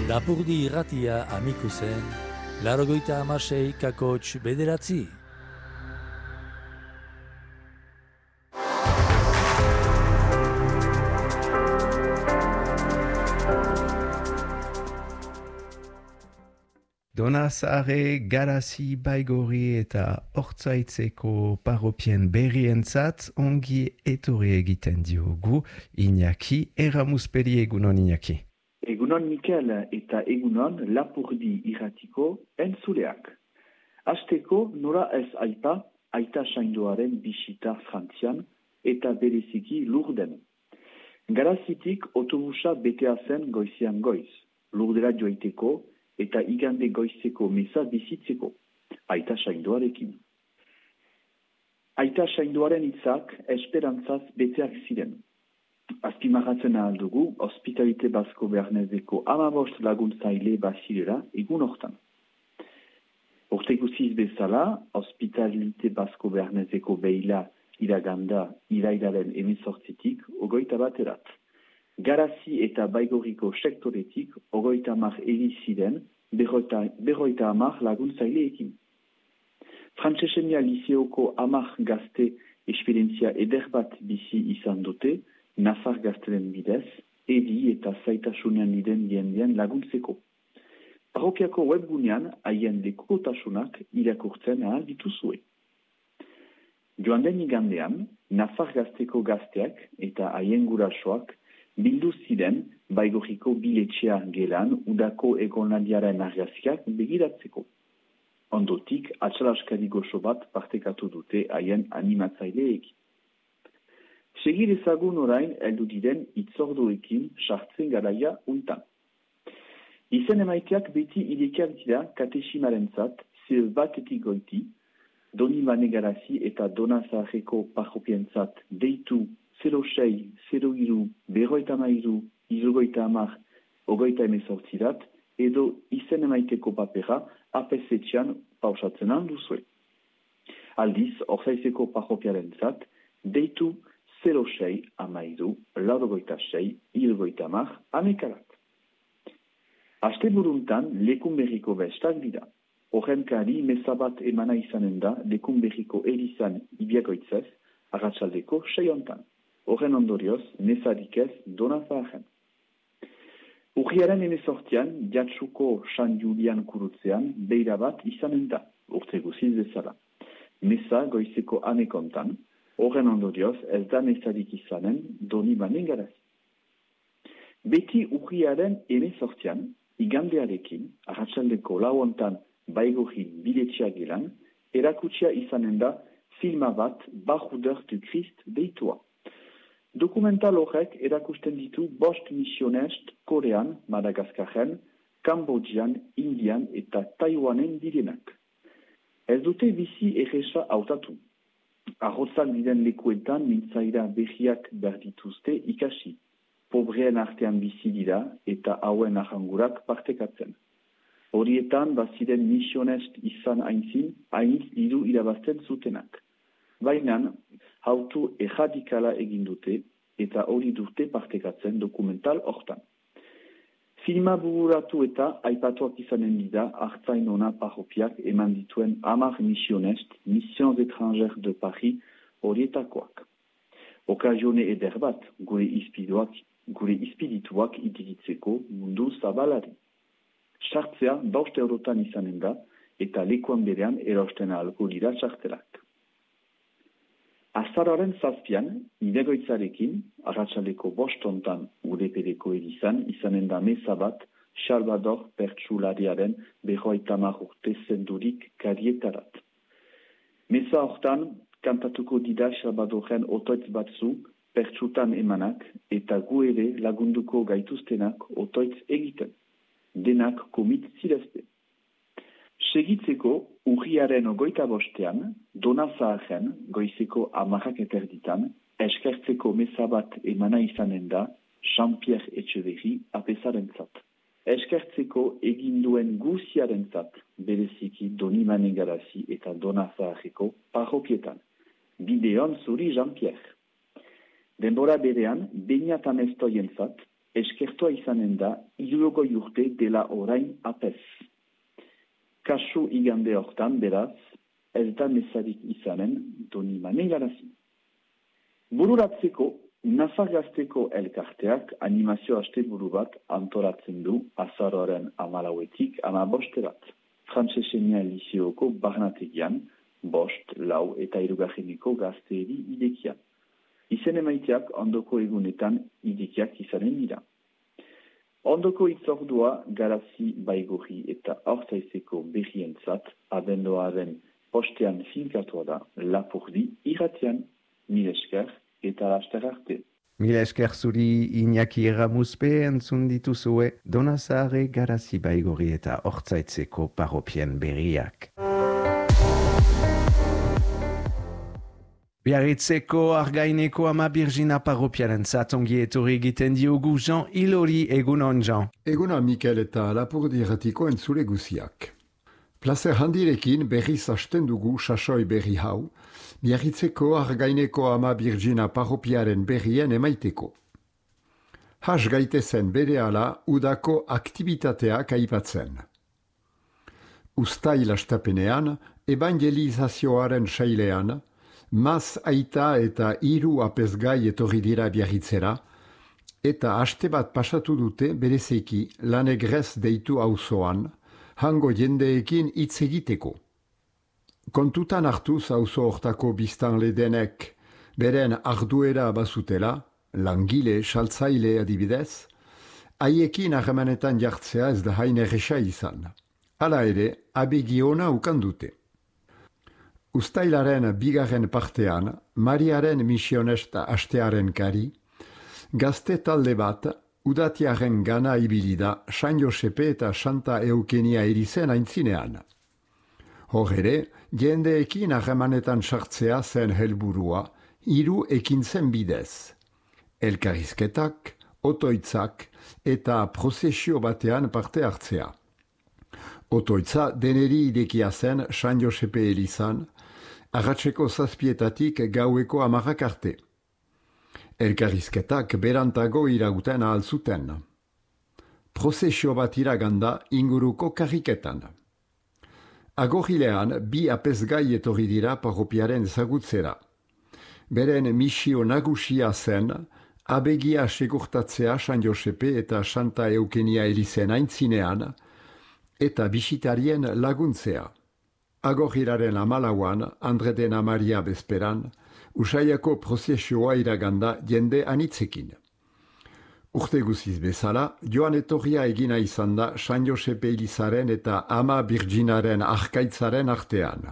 Lapurdi irratia amikuzen, 96,9. Donazare, Garazi, Baigorri eta Hortzaitzeko parropien berrientzat ongi etorri egiten diogu Iñaki Erramusperi. Egunon Iñaki. Egunon Mikel eta egunon Lapurdi irratiko entzuleak. Hasteko nora ez aipa aita saindoaren bisita Frantzian eta bereziki Lourden. Garazitik autobusa betea zen goizean goiz, Lourdera joiteko eta igande goizeko meza bizitzeko, aita saindoarekin. Aita saindoaren hitzak esperantzaz beteak ziren. Azpimarratzen ahal dugu, Hospitalite Basko Bernezeko 15 laguntzaile bazirela egun hortan. Urte guziz bezala, Hospitalite Basko Bernezeko beila iraganda irailaren 18tik 21 baterat. Garazi eta Baigorriko sektoretik 30 eri ziren 50 laguntzaileekin. Frantsesenia liseoko 10 gazte esperientzia eder bat bizi izan dute, Nafar gaztelen bidez, edi eta zaitasunean diren jendean laguntzeko. Parrokiako webgunean haien lekukotasunak irakurtzen ahal dituzue. Joan den igandean, Nafar gazteko gazteak eta haien gurasoak bildu ziren Baigorriko biletxea gelan udako egonaldiaren argazkiak begiratzeko. Ondotik, atxalaskari goxo bat partekatu dute haien animatzaileekin. Segir ezagun orain heldu diren itzordoekin sartzen garaia untan. Izen emaiteak beti irekiak dira katesimarentzat zer batetik goiti, Donibane Garazi eta Donazareko parropientzat deitu 06, 03, 53, 70, 38 edo izen emaiteko papera APZ-txan pausatzen handuzue. Aldiz, Hortzaizeko parropiarentzat deitu 06, 12, 86, 70, amekarat. Aste buruntan lekunberriko bestak dira. Horrenkari mesabat emana izanen da lekunberriko erizan ibiagoitzez, arratsaldeko 6 hontan. Horren ondorioz, mesarik ez Donazaren. Urriaren 18an, Jatsuko San Julian kurutzean, beira bat izanen da, urte guziz bezala. Mesa goizeko anekontan, horren ondorioz ez da mesarik izanen Donibane Garazi. Beti urriaren 18an, igandearekin, arratsaldeko 4 hontan Baigorri biletxea gelan, erakutsia izanen da filma bat Baruder du Christ deitua. Dokumental horrek erakusten ditu 5 misionest Korean, Madagaskaren, Kambodjan, Indian eta Taiwanen direnak. Ez dute bizi erresa hautatu. Arrotzak diren lekuetan mintzaira berriak berdituzte ikasi. Pobreen artean bizi dira eta hauen ahangurak partekatzen. Horietan baziren misionest izan hainitz diru irabazten zutenak. Baina, hautu erradikala egin dute eta hori dute partekatzen dokumental hortan. Filma bururatu eta aipatuak izanen dira Artzainona parropiak eman dituen 10 misionest, Missions étrangères de Paris horietakoak. Okazione eder bat gure izpidituak idiritzeko mundu zabalari. Sartzea 5 eurotan izanen da eta lekuan berean erosten ahalko dira sartelak. Azaroaren 7an, idegoitzarekin, arratsaleko 5 hontan UDPD-ko edizan, izanen da meza bat Salvador Pertsulariaren 50 urte zendurik karietarat. Meza hortan, kantatuko dira Salvadoren otoitz batzu, pertsutan emanak, eta gu ere lagunduko gaituztenak otoitz egiten. Denak komit zirezte. Segitzeko, urriaren 25an, Donazaren goizeko 10:00 eskertzeko meza bat emana izanen da Jean-Pierre Etxeverri apesarentzat. Eskertzeko eginduen guziarentzat, bereziki Donibane Garazi eta Donazareko parrokietan. Bideon zuri Jean-Pierre. Denbora berean, Beñat Amestoientzat eskertua izanen da 60 urte dela orain apez. Kasu igande hortan, beraz, ez da mesarik izanen Donibane Garazi. Bururatzeko, Nafar Gazteko elkarteak animazio asteburu bat antolatzen du azaroaren 14etik 15erat. Frantsesenia Lizeoko barnategian, 5, 4 eta 3 gazteeri idekia. Izen emaiteak ondoko egunetan idekiak izanen dira. Ondoko itzordua Garazi, Baigorri eta Haurtzaizeko berrientzat abenduaren postean finkatua da Lapurdi irratian. Mil esker eta laster arte. Mil esker zuri Iñaki Erramuspe entzun dituzue Donazare, Garazi, Baigorri eta Haurtzaitzeko parropien berriak. Biarritzeko Argaineko Ama Birjina parropiarentzat ongi etorri egiten diogu Jean Ilori, egunon Jean. Egunon Mikel eta Lapurdi irratiko entzule guziak. Plazer handirekin berriz hasten dugu sasoi berri hau, Biarritzeko Argaineko Ama Birjina parropiaren berrien emaiteko. Has gaitezen berehala udako aktibitateak aipatzen. Uztail astapenean, evangelizazioaren sailean, Maz aita eta 3 apezgai etorri dira Biarritzera, eta haste bat pasatu dute berezeki Lanegrez deitu auzoan, hango jendeekin hitz egiteko. Kontutan hartuz auzo hortako biztanle denek beren arduera bazutela, langile, saltzaile adibidez, haiekin harremanetan jartzea ez da hain erresa izan. Hala ere, abegi ona ukan dute. Uztailaren 2. partean, Mariaren misionesta astearen kari, gazte talde bat udatiaren gana ibilida San Josepe eta Santa Eukenia erizen aintzinean. Hor ere, jendeekin harremanetan sartzea zen helburua, 3 ekintzen bidez. Elkarrizketak, otoitzak eta prozesio batean parte hartzea. Otoitza deneri idekia zen San Josepe elizan, arratseko 7 gaueko 10 arte. Elkarrizketak berantago iraguten ahal zuten. Prozesio bat iraganda inguruko karriketan. Agorrilean 2 apezgai etorri dira parropiaren ezagutzera. Beren misio nagusia zen, abegia segurtatzea San Josepe eta Santa Eukenia elizen aintzinean, eta bisitarien laguntzea. Agorriraren 14an, Andredena Maria bezperan, Usaiako prozesioa iraganda jende anitzekin. Urte guziz bezala, joan etorria egina izan da San Josepe elizaren eta Ama Birjinaren arkaitzaren artean.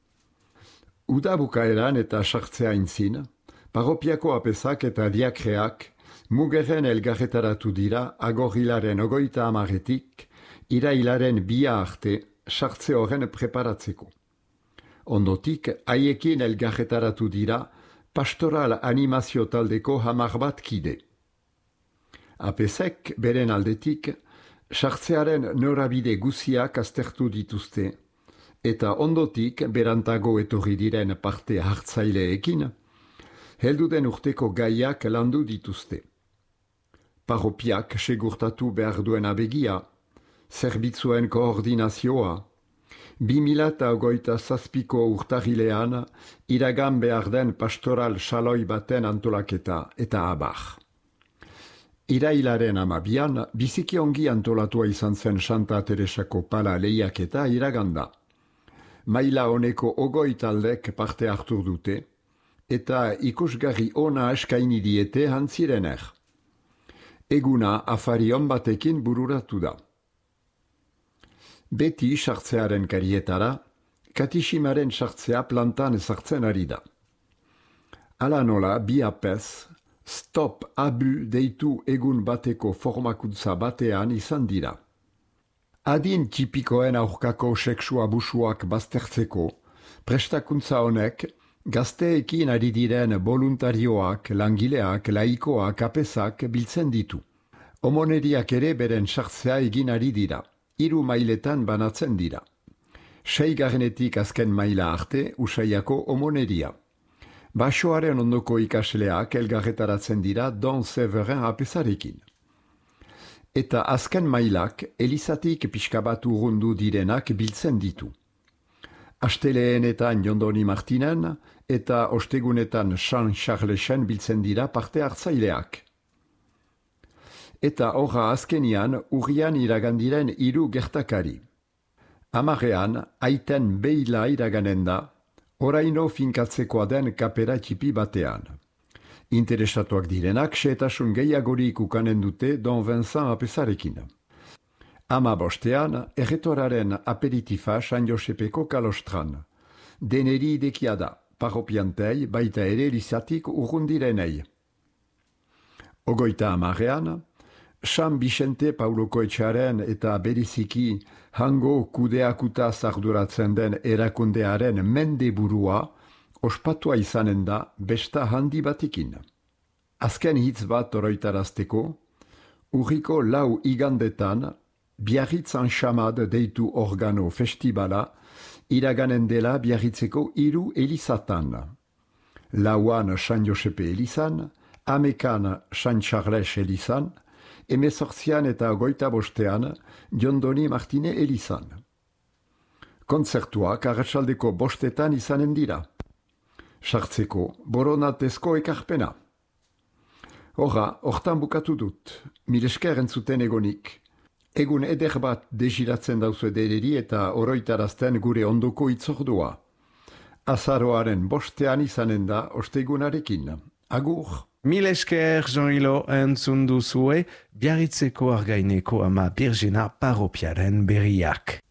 Uda bukaeran eta sartzea intzin, parropiako apezak eta diakreak mugerren elgarretaratu dira agorrilaren 30etik, irailaren 2 arte, sartze horren preparatzeko. Ondotik, haiekin elgarretaratu dira pastoral animazio taldeko 10 bat kide. Apezek beren aldetik, sartzearen norabide guziak aztertu dituzte, eta ondotik berantago etorri diren parte hartzaileekin, helduden urteko gaiak landu dituzte. Parropiak segurtatu behar duen abegia, zerbitzuen koordinazioa, 2027ko urtarrilean iragan behar den pastoral saloi baten antolaketa eta abar. Irailaren 12an, biziki ongi antolatua izan zen Santa Teresako pala lehiaketa iraganda. Maila honeko 20 taldek parte hartu dute, eta ikusgarri ona eskaini diete hantzirener. Eguna afari on batekin bururatu da. Beti sartzearen karietara, katiximaren sartzea plantan ezartzen ari da. Ala nola, 2 apez, stop abu deitu egun bateko formakuntza batean izan dira. Adin tipikoen aurkako seksu abusuak baztertzeko, prestakuntza honek, gazteekin ari diren voluntarioak, langileak, laikoak, apezak biltzen ditu. Omoneriak ere beren sartzea egin ari dira. 3 mailetan banatzen dira. 6. azken maila arte Usaiako omoneria. Basoaren ondoko ikasleak elgarretaratzen dira Don Severin apezarekin. eta azken mailak elizatik pixka bat urrundu direnak biltzen ditu. Asteleenetan Jondoni Martinen eta ostegunetan Jean Charlesen biltzen dira parte hartzaileak. Eta horra azkenian urrian iragandiren 3 gertakari. Amarean, aiten beila iraganen da, oraino finkatzekoa den kapera txipi batean. Interesatuak direnak xehetasun gehiagorik ukanen dute Don Vincent apesarekin. 15ean, erretoraren aperitifa San Josepeko kalostran. Deneri idekia da, parropiantei baita ere elizatik urrundirenei. 30ean, San Vicente Pauloko etxearen eta bereziki hango kudeakuta arduratzen den erakundearen mendeburua ospatua izanen da besta handi batekin. Azken hitz bat oroitarazteko, urriko 4 igandetan Biarritzan Xamad deitu organo festibala iraganen dela Biarritzeko 3 elizatan. 4an San Josepe elizan, 11an San Charles elizan, 18an eta 25ean Jondoni Martine elizan. Kontzertuak arratsaldeko 5etan izanen dira. Sartzeko boronatezko ekarpena. Hortan bukatu dut, mil esker entzuten egonik. Egun eder bat desiratzen dauzu edereri eta oroitarazten gure ondoko itzordua. Azaroaren 5ean izanen da ostegunarekin. Agur! Mil esker, Jean-Hilo, entzun duzue, Biarritzeko Argaineko Ama Birjena parropiaren berriak.